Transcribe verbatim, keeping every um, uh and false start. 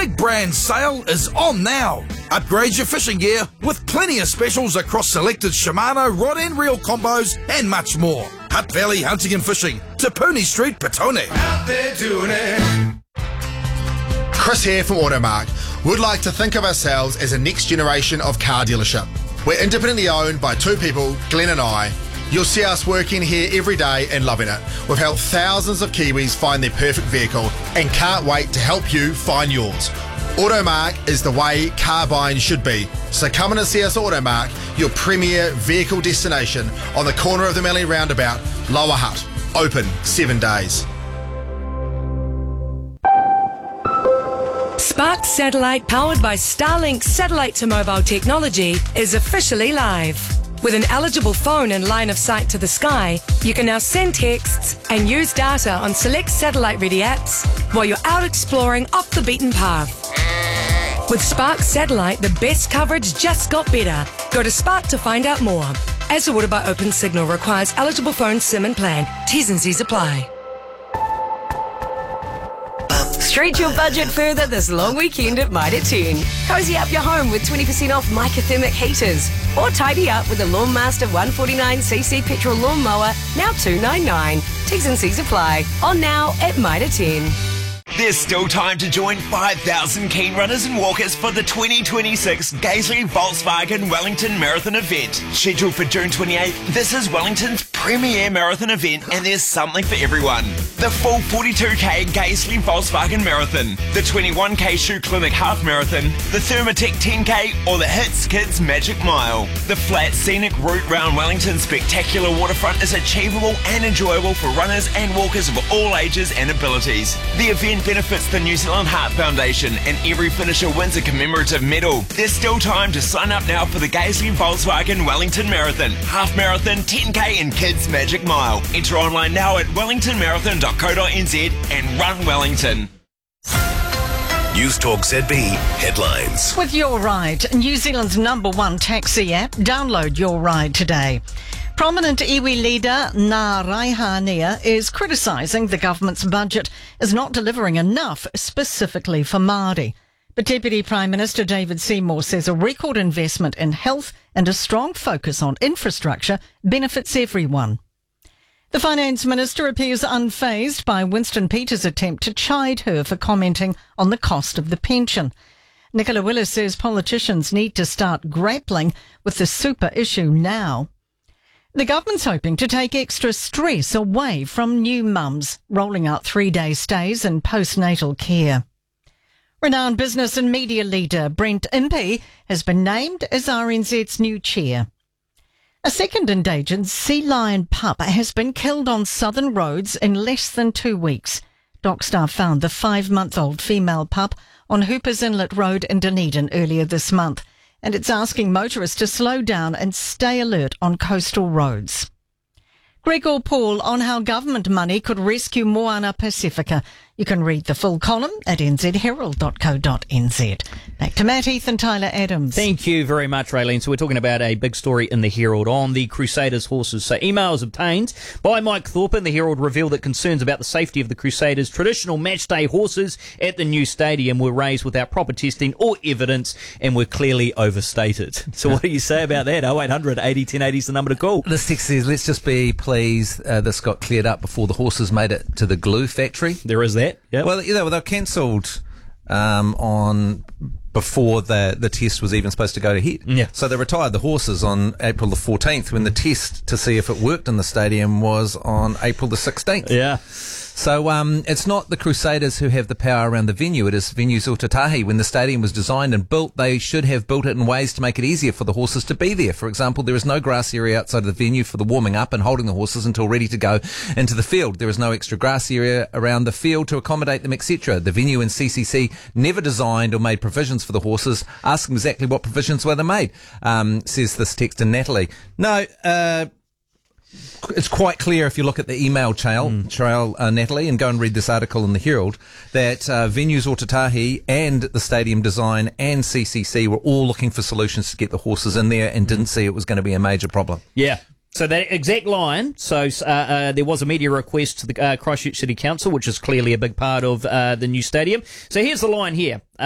big brand sale is on now. Upgrade your fishing gear with plenty of specials across selected Shimano rod and reel combos and much more. Hutt Valley Hunting and Fishing, Te Puni Street, Petone. Out there doing it. Chris here from Automark. We'd like to think of ourselves as a next generation of car dealership. We're independently owned by two people, Glenn and I. You'll see us working here every day and loving it. We've helped thousands of Kiwis find their perfect vehicle and can't wait to help you find yours. Automark is the way car buying should be. So come in and see us at Automark, your premier vehicle destination on the corner of the Mallee Roundabout, Lower Hutt. Open seven days. Spark Satellite, powered by Starlink satellite to mobile technology, is officially live. With an eligible phone and line of sight to the sky, you can now send texts and use data on select satellite-ready apps while you're out exploring off the beaten path. With Spark Satellite, the best coverage just got better. Go to Spark to find out more. As awarded by Open Signal, requires eligible phone SIM and plan. T's and C's apply. Stretch your budget further this long weekend at Mitre ten. Cozy up your home with twenty percent off Microthermic heaters. Or tidy up with a Lawnmaster one forty-nine c c petrol lawnmower, now two ninety-nine. T's and C's apply. On now at Mitre ten. There's still time to join five thousand keen runners and walkers for the twenty twenty-six Gaisley Volkswagen Wellington Marathon event. Scheduled for June twenty-eighth, this is Wellington's premier marathon event and there's something for everyone. The full forty-two k Gaisley Volkswagen Marathon, the twenty-one k Shoe Clinic Half Marathon, the Thermatech ten k or the Hits Kids Magic Mile. The flat scenic route round Wellington's spectacular waterfront is achievable and enjoyable for runners and walkers of all ages and abilities. The event benefits the New Zealand Heart Foundation and every finisher wins a commemorative medal. There's still time to sign up now for the Gaisley Volkswagen Wellington Marathon, Half Marathon, ten k and Kids Magic Mile. Enter online now at wellington marathon dot co dot n z and run Wellington. News Talk Z B headlines. With Your Ride, New Zealand's number one taxi app, download Your Ride today. Prominent iwi leader Ngā Raihānea is criticising the government's budget as not delivering enough specifically for Māori. But Deputy Prime Minister David Seymour says a record investment in health and a strong focus on infrastructure benefits everyone. The Finance Minister appears unfazed by Winston Peters' attempt to chide her for commenting on the cost of the pension. Nicola Willis says politicians need to start grappling with the super issue now. The government's hoping to take extra stress away from new mums, rolling out three-day stays in postnatal care. Renowned business and media leader Brent Impey has been named as R N Z's new chair. A second endangered sea lion pup has been killed on southern roads in less than two weeks. Dock staff found the five-month-old female pup on Hoopers Inlet Road in Dunedin earlier this month, and it's asking motorists to slow down and stay alert on coastal roads. Gregor Paul on how government money could rescue Moana Pacifica. You can read the full column at n z herald dot co dot n z. Back to Matt Heath and Tyler Adams. Thank you very much, Raylene. So we're talking about a big story in the Herald on the Crusaders horses. So emails obtained by Mike Thorpe in the Herald revealed that concerns about the safety of the Crusaders' traditional matchday horses at the new stadium were raised without proper testing or evidence and were clearly overstated. So what do you say about that? oh eight hundred eighty ten eighty is the number to call. This text says, let's just be pleased uh, this got cleared up before the horses made it to the glue factory. There is that. Yep. Well, you know, they were cancelled um, on before the the test was even supposed to go ahead. Yeah. So they retired the horses on April the fourteenth when the test to see if it worked in the stadium was on April the sixteenth. Yeah. So um, it's not the Crusaders who have the power around the venue. It is Venues Ōtautahi. When the stadium was designed and built, they should have built it in ways to make it easier for the horses to be there. For example, there is no grass area outside of the venue for the warming up and holding the horses until ready to go into the field. There is no extra grass area around the field to accommodate them, et cetera. The venue and C C C never designed or made provisions for the horses. Ask them exactly what provisions were they made, um, says this text in Natalie. No, uh... it's quite clear if you look at the email trail, mm. trail uh, Natalie, and go and read this article in the Herald, that uh, Venues Ōtautahi and the stadium design and C C C were all looking for solutions to get the horses in there and didn't see it was going to be a major problem. Yeah. So that exact line, so uh, uh, there was a media request to the uh, Christchurch City Council, which is clearly a big part of uh, the new stadium. So here's the line here.